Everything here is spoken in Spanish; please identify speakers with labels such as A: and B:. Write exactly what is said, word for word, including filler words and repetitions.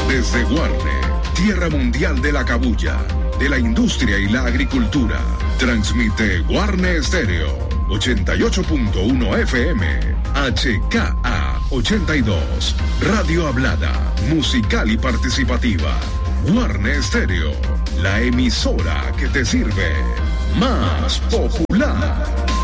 A: Desde Guarne, tierra mundial de la cabuya, de la industria y la agricultura, transmite Guarne Estéreo, ochenta y ocho punto uno F M, H K A ochenta y dos, Radio Hablada, musical y participativa. Guarne Estéreo, la emisora que te sirve. Más popular.